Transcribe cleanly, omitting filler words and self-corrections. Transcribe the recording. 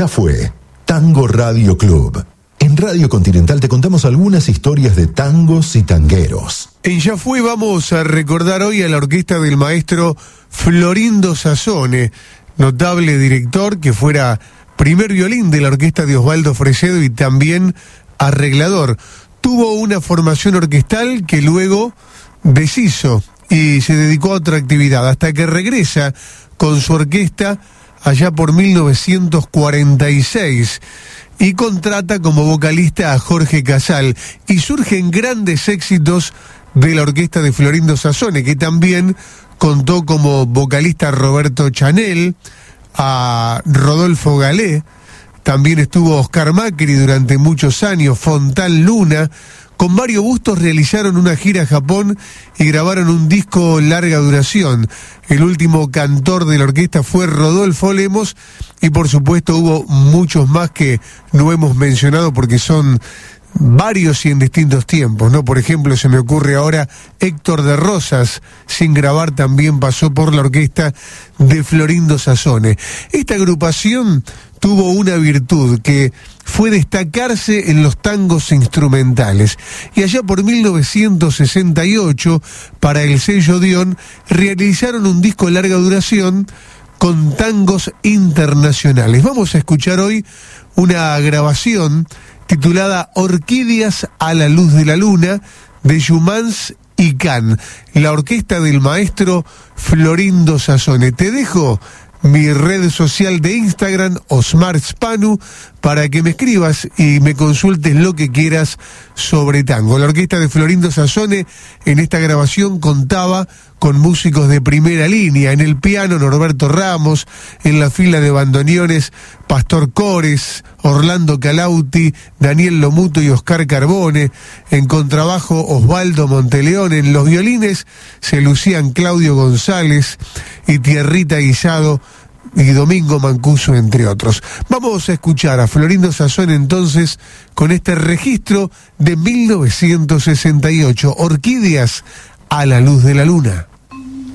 Ya fue Tango Radio Club. En Radio Continental te contamos algunas historias de tangos y tangueros. En Ya Fue vamos a recordar hoy a la orquesta del maestro Florindo Sassone, notable director que fuera primer violín de la orquesta de Osvaldo Fresedo y también arreglador. Tuvo una formación orquestal que luego deshizo y se dedicó a otra actividad, hasta que regresa con su orquesta allá por 1946 y contrata como vocalista a Jorge Casal, y surgen grandes éxitos de la orquesta de Florindo Sassone, que también contó como vocalista a Roberto Chanel, a Rodolfo Galé, también estuvo Oscar Macri durante muchos años, Fontán Luna. Con Mario Bustos realizaron una gira a Japón y grabaron un disco larga duración. El último cantor de la orquesta fue Rodolfo Lemos, y por supuesto hubo muchos más que no hemos mencionado porque son varios y en distintos tiempos, ¿no? Por ejemplo, se me ocurre ahora Héctor de Rosas, sin grabar, también pasó por la orquesta de Florindo Sassone. Esta agrupación tuvo una virtud que fue destacarse en los tangos instrumentales, y allá por 1968, para el sello Dion, realizaron un disco de larga duración con tangos internacionales. Vamos a escuchar hoy una grabación titulada Orquídeas a la luz de la luna, de Jumans y Can, la orquesta del maestro Florindo Sassone. Te dejo mi red social de Instagram, Osmar Spanu, para que me escribas y me consultes lo que quieras sobre tango. La orquesta de Florindo Sassone en esta grabación contaba con músicos de primera línea. En el piano, Norberto Ramos; en la fila de bandoneones, Pastor Cores, Orlando Calauti, Daniel Lomuto y Oscar Carbone; en contrabajo, Osvaldo Monteleón; en los violines se lucían Claudio González y Tierrita Guisado y Domingo Mancuso, entre otros. Vamos a escuchar a Florindo Sassone entonces con este registro de 1968, Orquídeas a la luz de la luna.